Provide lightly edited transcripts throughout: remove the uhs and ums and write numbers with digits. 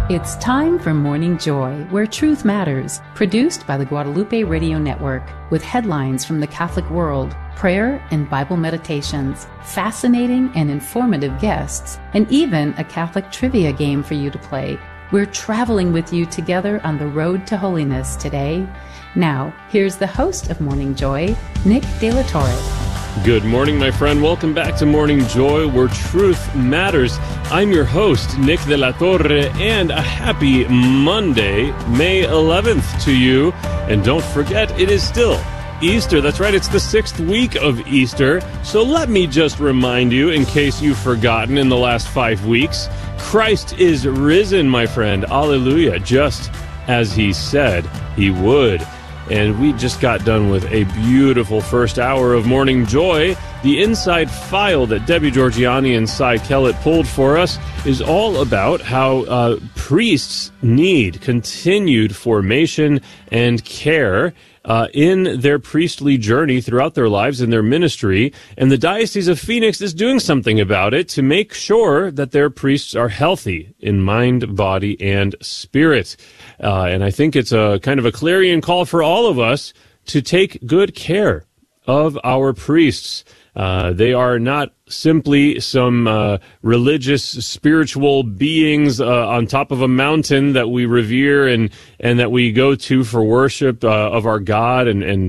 It's time for Morning Joy, where truth matters, produced by the Guadalupe Radio Network, with headlines from the Catholic world, prayer and Bible meditations, fascinating and informative guests, and even a Catholic trivia game for you to play. We're traveling with you together on the road to holiness today. Now, here's the host of Morning Joy, Nick De La Torre. Good morning, my friend. Welcome back to Morning Joy, where truth matters. I'm your host, Nick De La Torre, and a happy Monday, May 11th to you. And don't forget, it is still Easter. That's right, it's the 6th week of Easter. So let me just remind you, in case you've forgotten in the last 5 weeks, Christ is risen, my friend. Alleluia, just as he said he would. And we just got done with a beautiful first hour of Morning Joy. The inside file that Debbie Georgiani and Cy Kellett pulled for us is all about how priests need continued formation and care in their priestly journey throughout their lives and their ministry. And the Diocese of Phoenix is doing something about it to make sure that their priests are healthy in mind, body, and spirit. And I think it's a kind of a clarion call for all of us to take good care of our priests. They are not simply some religious, spiritual beings on top of a mountain that we revere and that we go to for worship of our God.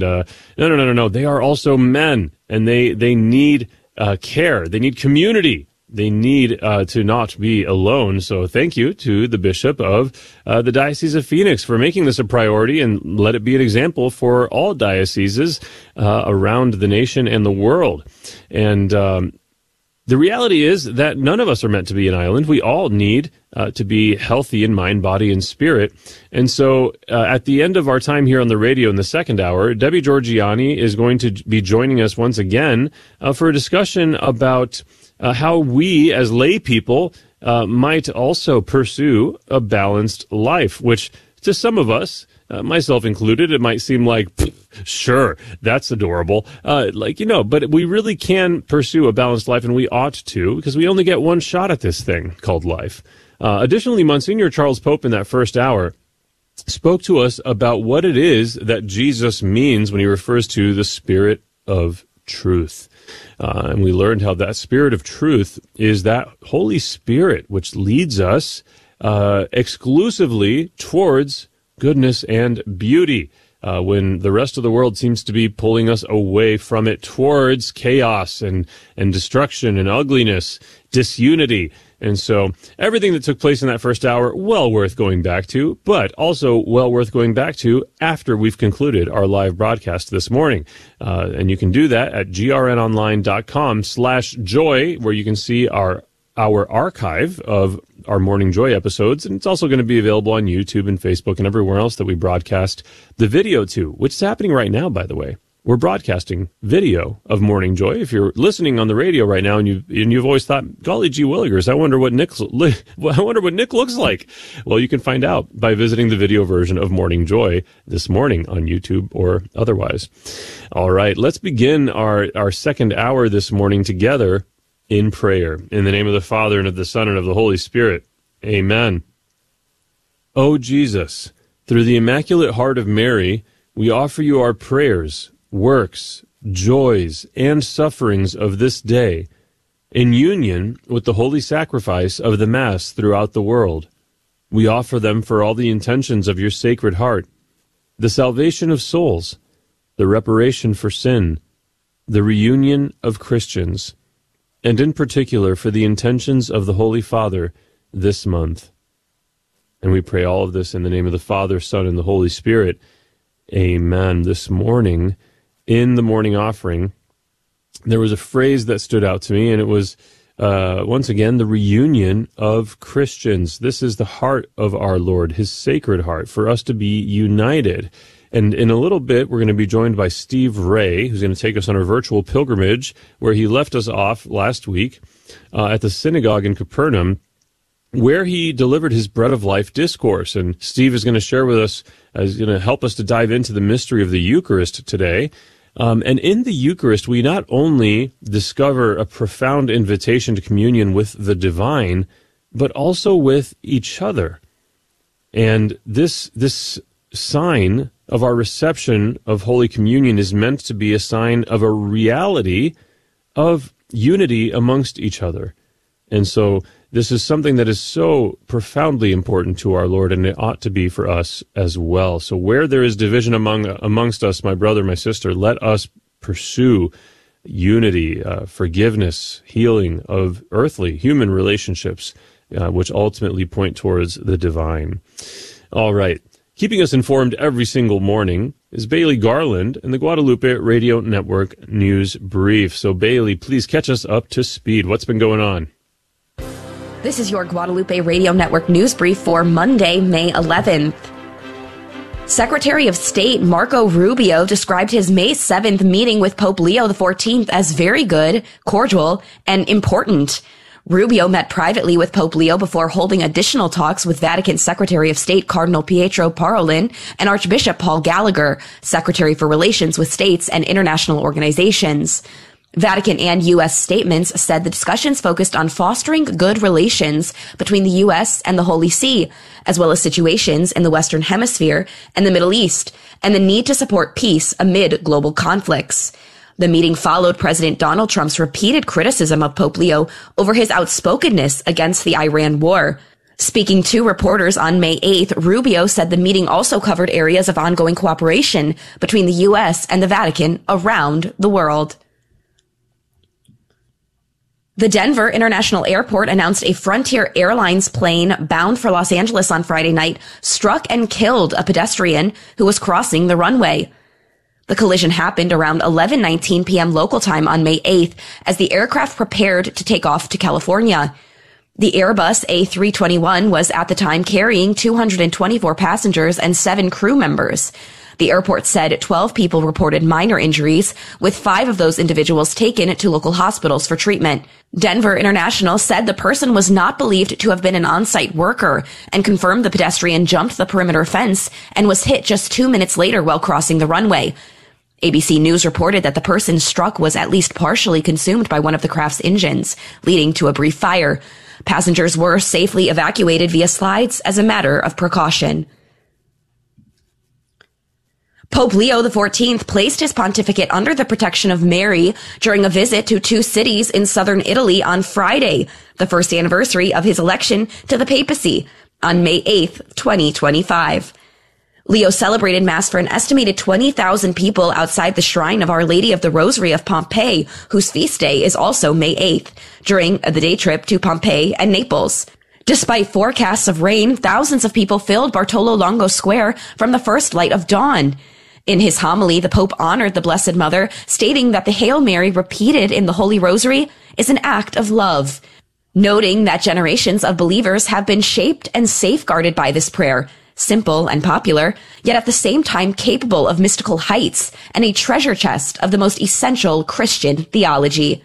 No. They are also men, and they need care. They need community. They need to not be alone. So thank you to the Bishop of the Diocese of Phoenix for making this a priority, and let it be an example for all dioceses around the nation and the world. And the reality is that none of us are meant to be an island. We all need to be healthy in mind, body, and spirit. And so at the end of our time here on the radio in the second hour, Debbie Georgiani is going to be joining us once again for a discussion about how we as lay people might also pursue a balanced life, which to some of us, myself included, it might seem like, sure, that's adorable. But we really can pursue a balanced life, and we ought to, because we only get one shot at this thing called life. Additionally, Monsignor Charles Pope in that first hour spoke to us about what it is that Jesus means when he refers to the Spirit of truth. And we learned how that Spirit of truth is that Holy Spirit which leads us exclusively towards goodness and beauty, when the rest of the world seems to be pulling us away from it towards chaos and destruction and ugliness, disunity. And so everything that took place in that first hour, well worth going back to, but also well worth going back to after we've concluded our live broadcast this morning. And you can do that at grnonline.com/joy, where you can see our archive of our Morning Joy episodes. And it's also going to be available on YouTube and Facebook and everywhere else that we broadcast the video to, which is happening right now, by the way. We're broadcasting video of Morning Joy. If you're listening on the radio right now and you've always thought, golly gee willikers, I wonder what Nick looks like. Well, you can find out by visiting the video version of Morning Joy this morning on YouTube or otherwise. All right, let's begin our second hour this morning together in prayer. In the name of the Father, and of the Son, and of the Holy Spirit. Amen. O Jesus, through the Immaculate Heart of Mary, we offer you our prayers, works, joys, and sufferings of this day, in union with the holy sacrifice of the Mass throughout the world. We offer them for all the intentions of your Sacred Heart, the salvation of souls, the reparation for sin, the reunion of Christians, and in particular for the intentions of the Holy Father this month. And we pray all of this in the name of the Father, Son, and the Holy Spirit. Amen. This morning, in the morning offering, there was a phrase that stood out to me, and it was, once again, the reunion of Christians. This is the heart of our Lord, his Sacred Heart, for us to be united. And in a little bit, we're going to be joined by Steve Ray, who's going to take us on a virtual pilgrimage, where he left us off last week at the synagogue in Capernaum, where he delivered his Bread of Life discourse. And Steve is going to share with us, is going to help us to dive into the mystery of the Eucharist today. And in the Eucharist, we not only discover a profound invitation to communion with the divine, but also with each other. And this sign of our reception of Holy Communion is meant to be a sign of a reality of unity amongst each other. And so this is something that is so profoundly important to our Lord, and it ought to be for us as well. So where there is division amongst us, my brother, my sister, let us pursue unity, forgiveness, healing of earthly, human relationships, which ultimately point towards the divine. All right. Keeping us informed every single morning is Bailey Garland and the Guadalupe Radio Network News Brief. So Bailey, please catch us up to speed. What's been going on? This is your Guadalupe Radio Network News Brief for Monday, May 11th. Secretary of State Marco Rubio described his May 7th meeting with Pope Leo XIV as very good, cordial, and important. Rubio met privately with Pope Leo before holding additional talks with Vatican Secretary of State Cardinal Pietro Parolin and Archbishop Paul Gallagher, Secretary for Relations with States and International Organizations. Vatican and U.S. statements said the discussions focused on fostering good relations between the U.S. and the Holy See, as well as situations in the Western Hemisphere and the Middle East, and the need to support peace amid global conflicts. The meeting followed President Donald Trump's repeated criticism of Pope Leo over his outspokenness against the Iran war. Speaking to reporters on May 8th, Rubio said the meeting also covered areas of ongoing cooperation between the U.S. and the Vatican around the world. The Denver International Airport announced a Frontier Airlines plane bound for Los Angeles on Friday night struck and killed a pedestrian who was crossing the runway. The collision happened around 11:19 p.m. local time on May 8th as the aircraft prepared to take off to California. The Airbus A321 was at the time carrying 224 passengers and 7 crew members. The airport said 12 people reported minor injuries, with 5 of those individuals taken to local hospitals for treatment. Denver International said the person was not believed to have been an on-site worker and confirmed the pedestrian jumped the perimeter fence and was hit just 2 minutes later while crossing the runway. ABC News reported that the person struck was at least partially consumed by one of the craft's engines, leading to a brief fire. Passengers were safely evacuated via slides as a matter of precaution. Pope Leo XIV placed his pontificate under the protection of Mary during a visit to 2 cities in southern Italy on Friday, the first anniversary of his election to the papacy, on May 8th, 2025. Leo celebrated Mass for an estimated 20,000 people outside the shrine of Our Lady of the Rosary of Pompeii, whose feast day is also May 8th, during the day trip to Pompeii and Naples. Despite forecasts of rain, thousands of people filled Bartolo Longo Square from the first light of dawn. In his homily, the Pope honored the Blessed Mother, stating that the Hail Mary repeated in the Holy Rosary is an act of love, noting that generations of believers have been shaped and safeguarded by this prayer, simple and popular, yet at the same time capable of mystical heights and a treasure chest of the most essential Christian theology.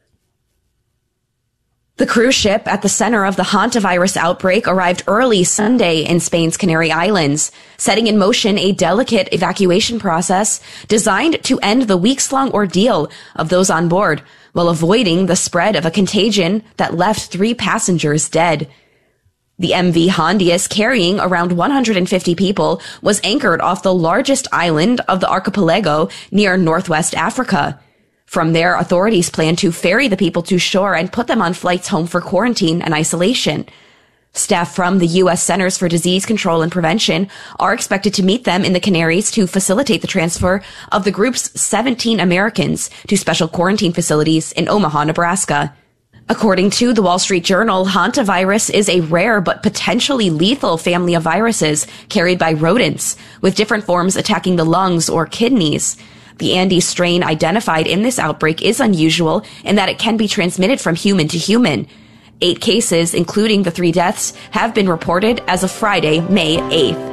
The cruise ship at the center of the hantavirus outbreak arrived early Sunday in Spain's Canary Islands, setting in motion a delicate evacuation process designed to end the weeks-long ordeal of those on board, while avoiding the spread of a contagion that left 3 passengers dead. The MV Hondius, carrying around 150 people, was anchored off the largest island of the archipelago near northwest Africa. From there, authorities plan to ferry the people to shore and put them on flights home for quarantine and isolation. Staff from the U.S. Centers for Disease Control and Prevention are expected to meet them in the Canaries to facilitate the transfer of the group's 17 Americans to special quarantine facilities in Omaha, Nebraska. According to the Wall Street Journal, hantavirus is a rare but potentially lethal family of viruses carried by rodents, with different forms attacking the lungs or kidneys. The Andes strain identified in this outbreak is unusual in that it can be transmitted from human to human. 8 cases, including the 3 deaths, have been reported as of Friday, May 8th.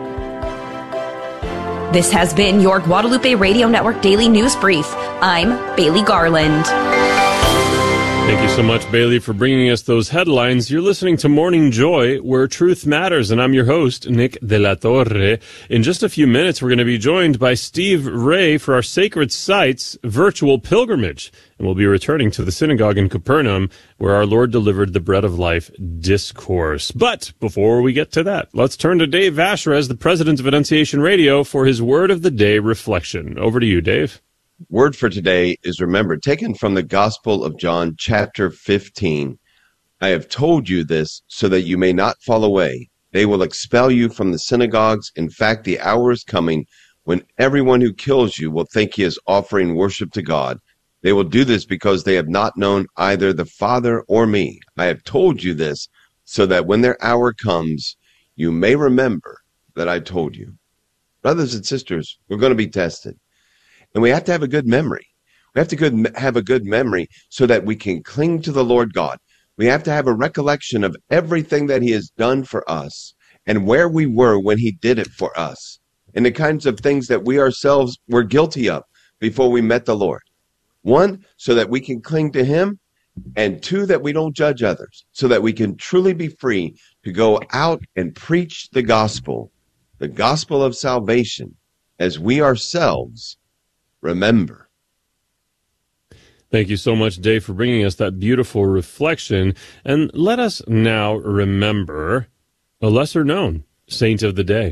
This has been your Guadalupe Radio Network Daily News Brief. I'm Bailey Garland. Thank you so much, Bailey, for bringing us those headlines. You're listening to Morning Joy, where truth matters, and I'm your host, Nick de la Torre. In just a few minutes, we're going to be joined by Steve Ray for our Sacred Sites virtual pilgrimage, and we'll be returning to the synagogue in Capernaum, where our Lord delivered the Bread of Life discourse. But before we get to that, let's turn to Dave Vashrez, the president of Annunciation Radio, for his Word of the Day reflection. Over to you, Dave. Word for today is remembered, taken from the Gospel of John, chapter 15. I have told you this so that you may not fall away. They will expel you from the synagogues. In fact, the hour is coming when everyone who kills you will think he is offering worship to God. They will do this because they have not known either the Father or me. I have told you this so that when their hour comes, you may remember that I told you. Brothers and sisters, we're going to be tested. And we have to have a good memory. We have to have a good memory so that we can cling to the Lord God. We have to have a recollection of everything that he has done for us and where we were when he did it for us and the kinds of things that we ourselves were guilty of before we met the Lord. One, so that we can cling to him, and two, that we don't judge others, so that we can truly be free to go out and preach the gospel of salvation, as we ourselves remember. Thank you so much, Dave, for bringing us that beautiful reflection. And let us now remember a lesser-known saint of the day.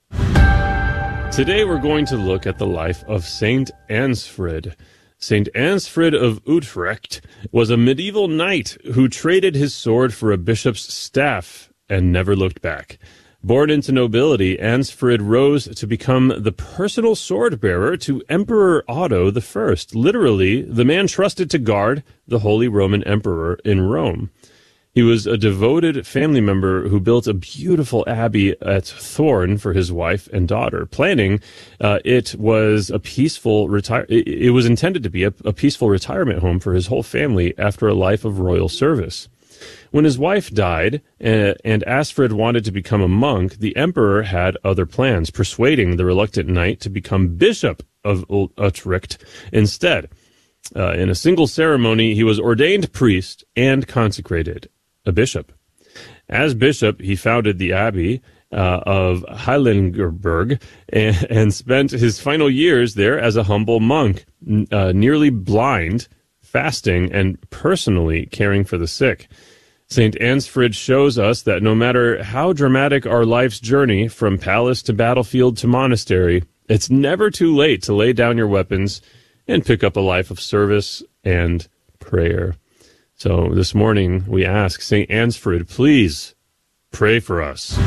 Today we're going to look at the life of Saint Ansfrid. Saint Ansfrid of Utrecht was a medieval knight who traded his sword for a bishop's staff and never looked back. Born into nobility, Ansfrid rose to become the personal sword-bearer to Emperor Otto I, literally the man trusted to guard the Holy Roman Emperor in Rome. He was a devoted family member who built a beautiful abbey at Thorn for his wife and daughter. Planning, it was intended to be a peaceful retirement home for his whole family after a life of royal service. When his wife died and Ansfrid wanted to become a monk, the emperor had other plans, persuading the reluctant knight to become bishop of Utrecht instead. In a single ceremony, he was ordained priest and consecrated a bishop. As bishop, he founded the abbey of Heiligenberg and spent his final years there as a humble monk, nearly blind, fasting, and personally caring for the sick. St. Ansfrid shows us that no matter how dramatic our life's journey from palace to battlefield to monastery, it's never too late to lay down your weapons and pick up a life of service and prayer. So this morning we ask St. Ansfrid, please pray for us.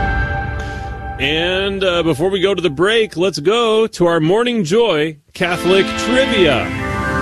And before we go to the break, let's go to our Morning Joy Catholic Trivia.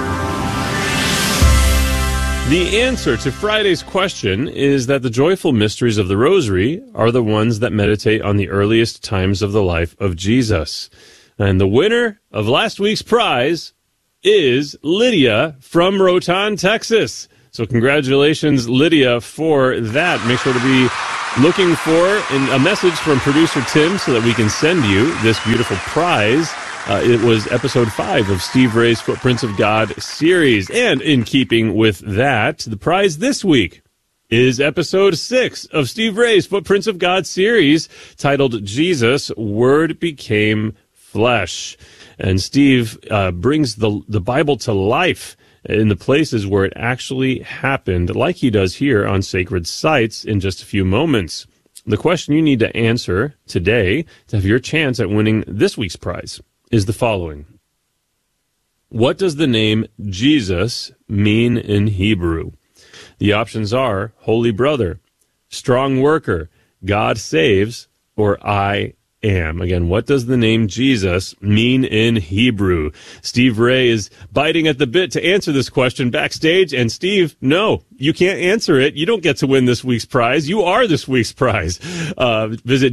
The answer to Friday's question is that the joyful mysteries of the Rosary are the ones that meditate on the earliest times of the life of Jesus. And the winner of last week's prize is Lydia from Rotan, Texas. So congratulations, Lydia, for that. Make sure to be looking for a message from producer Tim so that we can send you this beautiful prize. It was episode 5 of Steve Ray's Footprints of God series. And in keeping with that, the prize this week is episode 6 of Steve Ray's Footprints of God series, titled Jesus, Word Became Flesh. And Steve brings the Bible to life in the places where it actually happened, like he does here on Sacred Sites in just a few moments. The question you need to answer today to have your chance at winning this week's prize is the following. What does the name Jesus mean in Hebrew? The options are Holy Brother, Strong Worker, God Saves, or I Am. Again, what does the name Jesus mean in Hebrew? Steve Ray is biting at the bit to answer this question backstage. And Steve, no, you can't answer it. You don't get to win this week's prize. You are this week's prize. Visit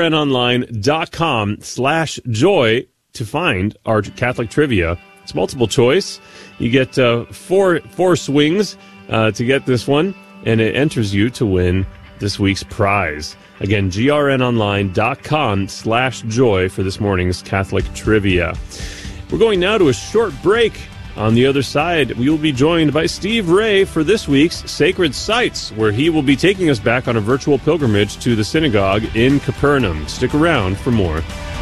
grnonline.com/joy to find our Catholic trivia. It's multiple choice. You get four swings to get this one, and it enters you to win this week's prize. Again, grnonline.com/joy for this morning's Catholic trivia. We're going now to a short break. On the other side, we will be joined by Steve Ray for this week's Sacred Sites, where he will be taking us back on a virtual pilgrimage to the synagogue in Capernaum. Stick around for more.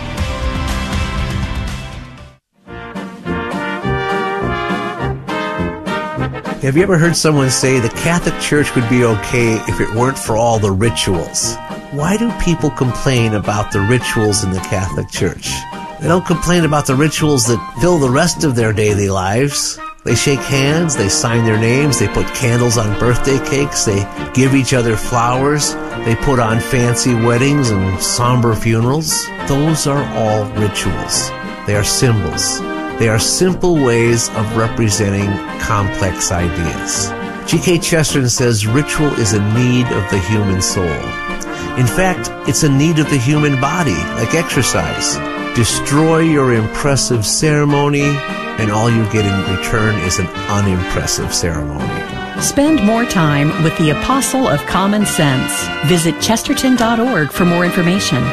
Have you ever heard someone say the Catholic Church would be okay if it weren't for all the rituals? Why do people complain about the rituals in the Catholic Church? They don't complain about the rituals that fill the rest of their daily lives. They shake hands, they sign their names, they put candles on birthday cakes, they give each other flowers, they put on fancy weddings and somber funerals. Those are all rituals. They are symbols. They are simple ways of representing complex ideas. G.K. Chesterton says ritual is a need of the human soul. In fact, it's a need of the human body, like exercise. Destroy your impressive ceremony, and all you get in return is an unimpressive ceremony. Spend more time with the Apostle of Common Sense. Visit chesterton.org for more information.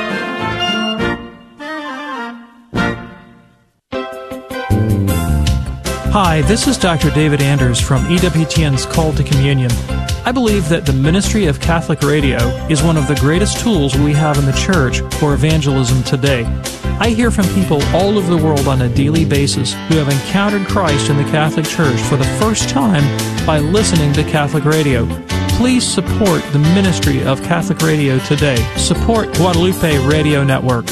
Hi, this is Dr. David Anders from EWTN's Call to Communion. I believe that the ministry of Catholic Radio is one of the greatest tools we have in the Church for evangelism today. I hear from people all over the world on a daily basis who have encountered Christ in the Catholic Church for the first time by listening to Catholic Radio. Please support the ministry of Catholic Radio today. Support Guadalupe Radio Network.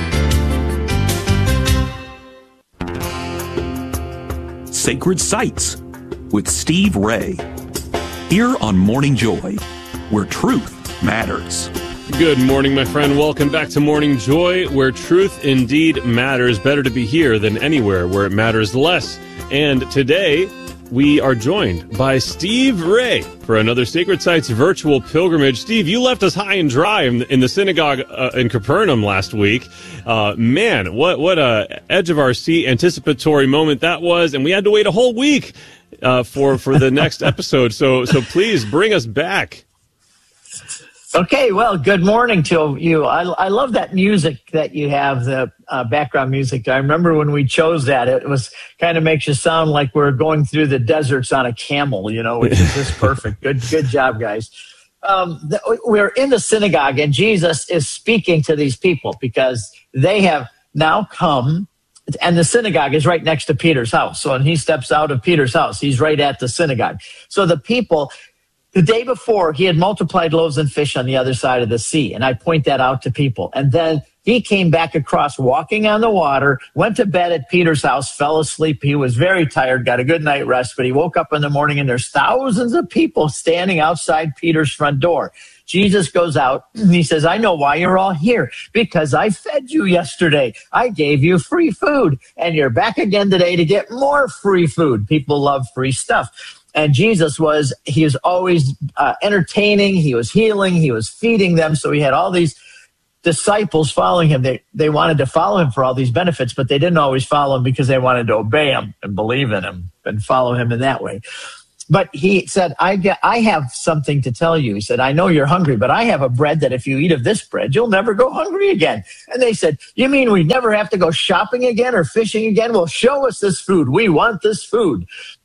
Sacred Sites with Steve Ray. Here on Morning Joy, where truth matters. Good morning, my friend. Welcome back to Morning Joy, where truth indeed matters. Better to be here than anywhere where it matters less. And today, we are joined by Steve Ray for another Sacred Sites virtual pilgrimage. Steve, you left us high and dry in the synagogue in Capernaum last week. Man, what a edge of our seat anticipatory moment that was, and we had to wait a whole week for the next episode. So please bring us back. Okay, well, good morning to you. I love that music that you have, the background music. I remember when we chose that, it was kind of makes you sound like we're going through the deserts on a camel, which is just perfect. Good job, guys. We're in the synagogue, and Jesus is speaking to these people because they have now come, and the synagogue is right next to Peter's house. So when he steps out of Peter's house, he's right at the synagogue. So the people... The day before, he had multiplied loaves and fish on the other side of the sea, and I point that out to people. And then he came back across walking on the water, went to bed at Peter's house, fell asleep. He was very tired, got a good night rest, but he woke up in the morning, and there's thousands of people standing outside Peter's front door. Jesus goes out, and he says, I know why you're all here, because I fed you yesterday. I gave you free food, and you're back again today to get more free food. People love free stuff. And Jesus he was always entertaining, he was healing, he was feeding them. So he had all these disciples following him. They wanted to follow him for all these benefits, but they didn't always follow him because they wanted to obey him and believe in him and follow him in that way. But he said, I have something to tell you. He said, I know you're hungry, but I have a bread that if you eat of this bread, you'll never go hungry again. And they said, you mean we never have to go shopping again or fishing again? Well, show us this food. We want this food.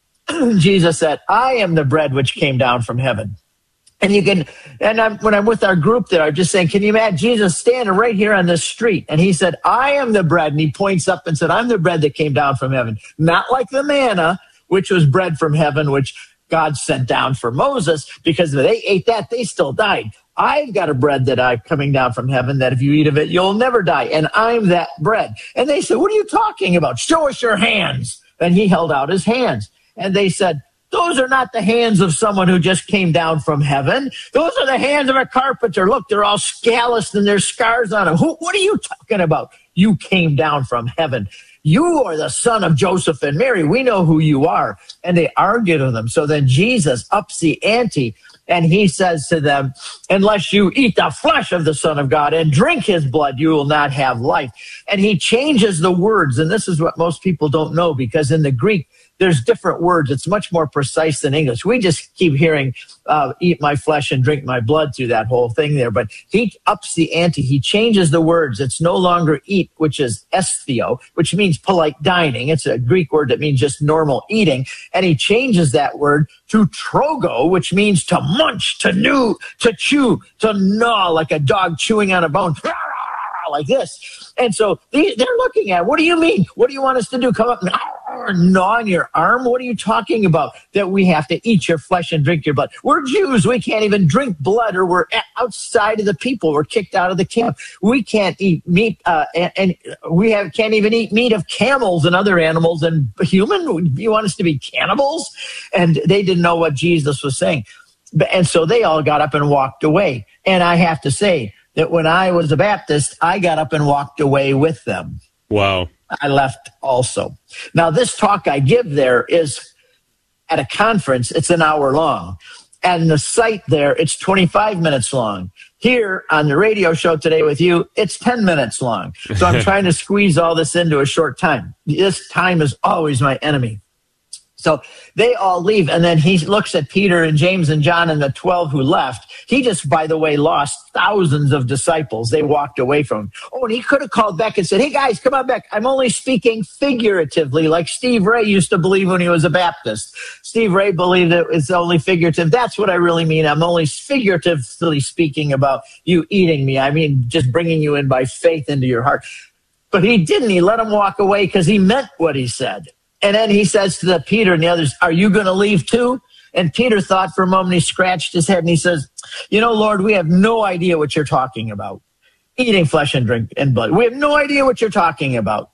Jesus said, I am the bread which came down from heaven. And when I'm with our group there, I'm just saying, can you imagine Jesus standing right here on this street? And he said, I am the bread. And he points up and said, I'm the bread that came down from heaven. Not like the manna, which was bread from heaven, which God sent down for Moses, because if they ate that, they still died. I've got a bread that I'm coming down from heaven that if you eat of it, you'll never die. And I'm that bread. And they said, what are you talking about? Show us your hands. And he held out his hands. And they said, those are not the hands of someone who just came down from heaven. Those are the hands of a carpenter. Look, they're all scalloused and there's scars on them. What are you talking about? You came down from heaven. You are the son of Joseph and Mary. We know who you are. And they argued with him. So then Jesus ups the ante And he says to them, unless you eat the flesh of the Son of God and drink his blood, you will not have life. And he changes the words. And this is what most people don't know, because in the Greek, there's different words. It's much more precise than English. We just keep hearing, eat my flesh and drink my blood through that whole thing there. But he ups the ante. He changes the words. It's no longer eat, which is esthio, which means polite dining. It's a Greek word that means just normal eating. And he changes that word to trogo, which means to munch, to chew, to gnaw, like a dog chewing on a bone, like this. And so they're looking at, what do you mean? What do you want us to do? Come up and gnaw on your arm? What are you talking about? That we have to eat your flesh and drink your blood. We're Jews. We can't even drink blood, or we're outside of the people. We're kicked out of the camp. We can't eat meat, and we can't even eat meat of camels and other animals. And human, you want us to be cannibals? And they didn't know what Jesus was saying. And so they all got up and walked away. And I have to say that when I was a Baptist, I got up and walked away with them. Wow. I left also. Now, this talk I give there is at a conference. It's an hour long. And the site there, it's 25 minutes long. Here on the radio show today with you, it's 10 minutes long. So I'm trying to squeeze all this into a short time. This time is always my enemy. So they all leave, and then he looks at Peter and James and John and the 12 who left. He just, by the way, lost thousands of disciples. They walked away from him. Oh, and he could have called back and said, hey, guys, come on back. I'm only speaking figuratively, like Steve Ray used to believe when he was a Baptist. Steve Ray believed it was only figurative. That's what I really mean. I'm only figuratively speaking about you eating me. I mean, just bringing you in by faith into your heart. But he didn't. He let him walk away because he meant what he said. And then he says to Peter and the others, are you going to leave too? And Peter thought for a moment, he scratched his head and he says, you know, Lord, we have no idea what you're talking about. Eating flesh and drink and blood. We have no idea what you're talking about.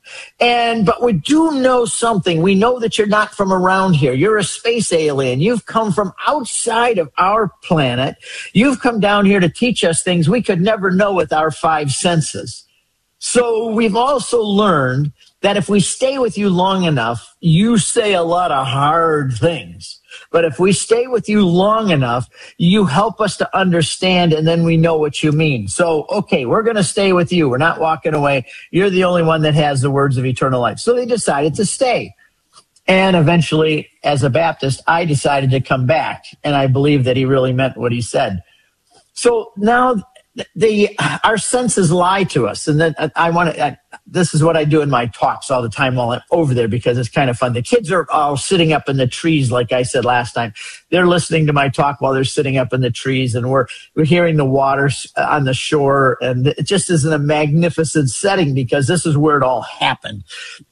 But we do know something. We know that you're not from around here. You're a space alien. You've come from outside of our planet. You've come down here to teach us things we could never know with our five senses. So we've also learned that if we stay with you long enough, you say a lot of hard things. But if we stay with you long enough, you help us to understand, and then we know what you mean. So, okay, we're going to stay with you. We're not walking away. You're the only one that has the words of eternal life. So they decided to stay. And eventually, as a Baptist, I decided to come back, and I believe that he really meant what he said. So now our senses lie to us. And then this is what I do in my talks all the time while I'm over there, because it's kind of fun. The kids are all sitting up in the trees, like I said last time. They're listening to my talk while they're sitting up in the trees, and we're hearing the water on the shore. And it just is in a magnificent setting, because this is where it all happened.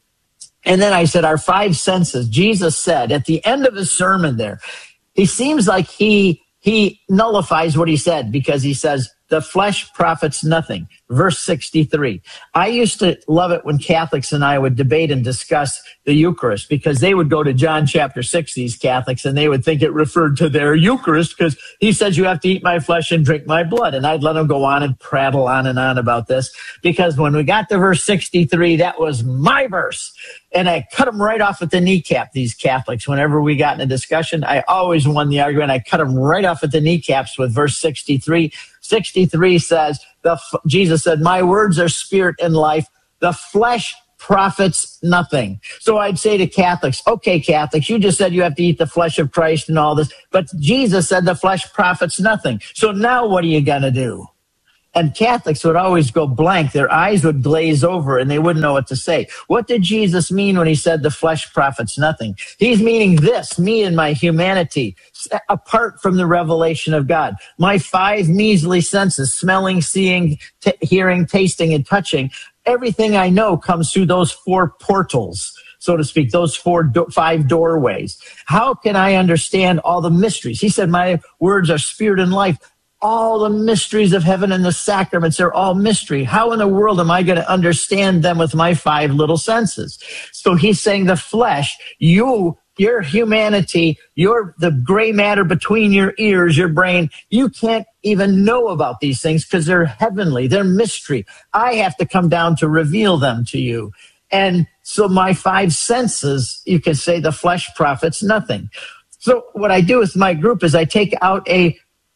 And then I said, our five senses, Jesus said at the end of his sermon there, he seems like he nullifies what he said, because he says, the flesh profits nothing. Verse 63. I used to love it when Catholics and I would debate and discuss the Eucharist, because they would go to John chapter 6, these Catholics, and they would think it referred to their Eucharist, because he says you have to eat my flesh and drink my blood. And I'd let them go on and prattle on and on about this, because when we got to verse 63, that was my verse. And I cut them right off at the kneecap, these Catholics. Whenever we got in a discussion, I always won the argument. I cut them right off at the kneecaps with verse 63. 63 says, Jesus said, my words are spirit and life. The flesh profits nothing. So I'd say to Catholics, okay, Catholics, you just said you have to eat the flesh of Christ and all this, but Jesus said the flesh profits nothing. So now what are you going to do? And Catholics would always go blank. Their eyes would glaze over and they wouldn't know what to say. What did Jesus mean when he said the flesh profits nothing? He's meaning this, me and my humanity, apart from the revelation of God. My five measly senses, smelling, seeing, hearing, tasting, and touching, everything I know comes through those four portals, so to speak, those five doorways. How can I understand all the mysteries? He said, my words are spirit and life. All the mysteries of heaven and the sacraments are all mystery. How in the world am I going to understand them with my five little senses? So he's saying the flesh, your humanity, the gray matter between your ears, your brain, you can't even know about these things because they're heavenly, they're mystery. I have to come down to reveal them to you. And so my five senses, you can say the flesh profits nothing. So what I do with my group is I take out a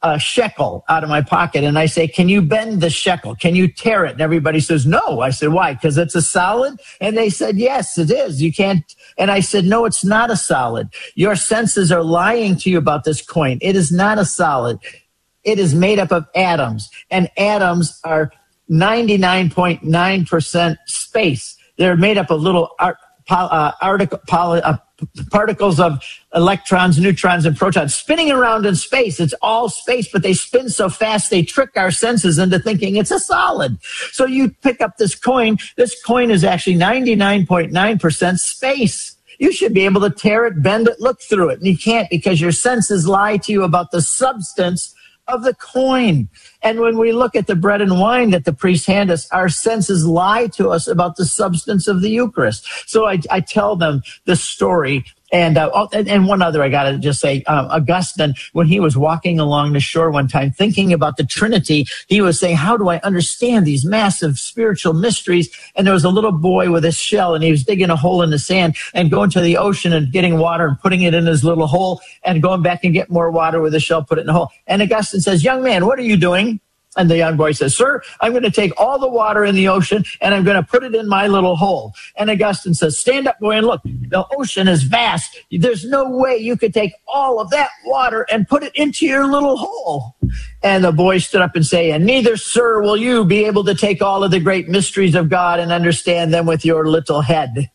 a shekel out of my pocket, and I say, can you bend the shekel? Can you tear it? And everybody says, no. I said, why? Because it's a solid? And they said, yes, it is. You can't. And I said, no, it's not a solid. Your senses are lying to you about this coin. It is not a solid. It is made up of atoms, and atoms are 99.9% space. They're made up of little particles of electrons, neutrons, and protons spinning around in space. It's all space, but they spin so fast they trick our senses into thinking it's a solid. So you pick up this coin. This coin is actually 99.9% space. You should be able to tear it, bend it, look through it. And you can't, because your senses lie to you about the substance of the coin. And when we look at the bread and wine that the priest hand us, our senses lie to us about the substance of the Eucharist. So I tell them the story. And one other, I got to just say, Augustine, when he was walking along the shore one time thinking about the Trinity, he was saying, how do I understand these massive spiritual mysteries? And there was a little boy with a shell, and he was digging a hole in the sand and going to the ocean and getting water and putting it in his little hole and going back and get more water with a shell, put it in the hole. And Augustine says, young man, what are you doing? And the young boy says, sir, I'm going to take all the water in the ocean and I'm going to put it in my little hole. And Augustine says, stand up, boy, and look. The ocean is vast. There's no way you could take all of that water and put it into your little hole. And the boy stood up and said, and neither, sir, will you be able to take all of the great mysteries of God and understand them with your little head.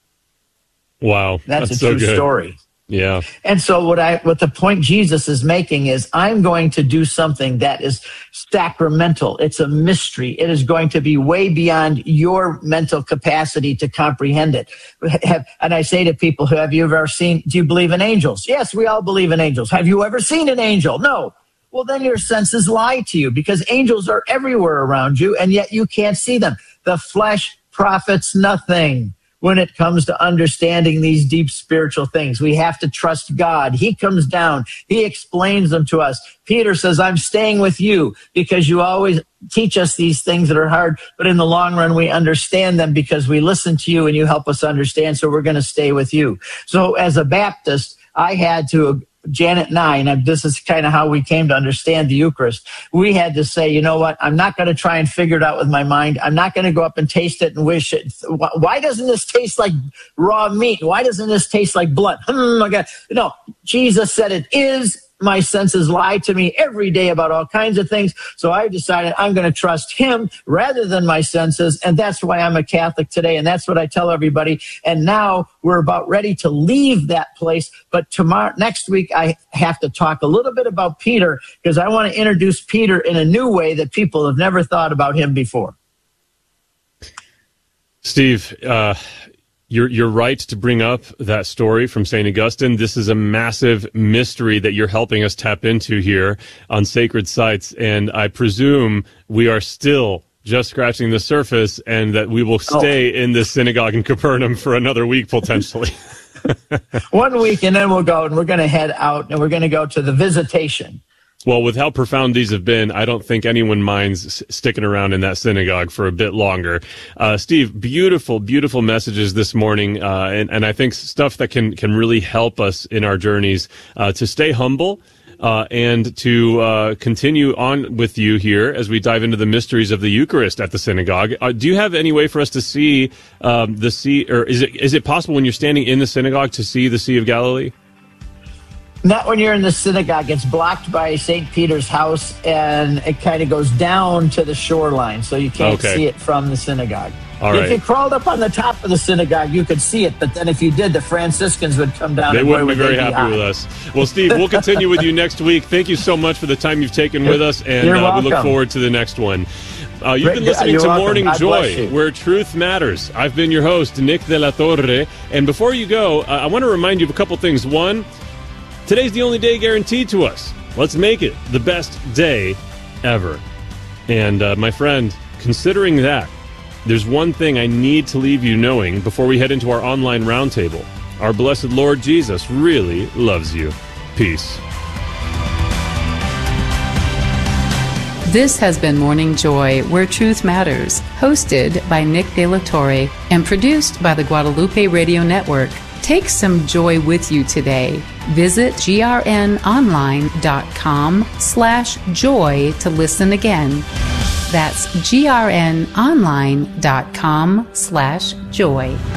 Wow. That's a so true good. story. Yeah. And so what the point Jesus is making is, I'm going to do something that is sacramental. It's a mystery. It is going to be way beyond your mental capacity to comprehend it. And I say to people, do you believe in angels? Yes, we all believe in angels. Have you ever seen an angel? No. Well, then your senses lie to you, because angels are everywhere around you, and yet you can't see them. The flesh profits nothing when it comes to understanding these deep spiritual things. We have to trust God. He comes down. He explains them to us. Peter says, I'm staying with you because you always teach us these things that are hard, but in the long run, we understand them because we listen to you and you help us understand, so we're going to stay with you. So as a Baptist, I had to, Janet and I, and this is kind of how we came to understand the Eucharist, we had to say, you know what, I'm not going to try and figure it out with my mind. I'm not going to go up and taste it and wish it. Why doesn't this taste like raw meat? Why doesn't this taste like blood? No, Jesus said it is. My senses lie to me every day about all kinds of things. So I decided I'm going to trust him rather than my senses. And that's why I'm a Catholic today. And that's what I tell everybody. And now we're about ready to leave that place. But next week, I have to talk a little bit about Peter, because I want to introduce Peter in a new way that people have never thought about him before. Steve, You're right to bring up that story from St. Augustine. This is a massive mystery that you're helping us tap into here on Sacred Sites. And I presume we are still just scratching the surface, and that we will stay in this synagogue in Capernaum for another week, potentially. 1 week, and then we'll go, and we're going to head out, and we're going to go to the Visitation. Well, with how profound these have been, I don't think anyone minds sticking around in that synagogue for a bit longer. Steve, beautiful, beautiful messages this morning, and I think stuff that can really help us in our journeys to stay humble and to continue on with you here as we dive into the mysteries of the Eucharist at the synagogue. Do you have any way for us to see the sea, or is it possible when you're standing in the synagogue to see the Sea of Galilee? Not when you're in the synagogue. It's blocked by St. Peter's house, and it kind of goes down to the shoreline, so you can't see it from the synagogue. All right. If you crawled up on the top of the synagogue, you could see it, but then if you did, the Franciscans would come down. They wouldn't be very happy with us. Well, Steve, we'll continue with you next week. Thank you so much for the time you've taken with us, and we look forward to the next one. You've been listening to Morning Joy, where truth matters. I've been your host, Nick de la Torre, and before you go, I want to remind you of a couple things. One, today's the only day guaranteed to us. Let's make it the best day ever. And my friend, considering that, there's one thing I need to leave you knowing before we head into our online roundtable. Our blessed Lord Jesus really loves you. Peace. This has been Morning Joy, where truth matters, hosted by Nick de la Torre and produced by the Guadalupe Radio Network. Take some joy with you today. Visit grnonline.com/joy to listen again. That's grnonline.com/joy.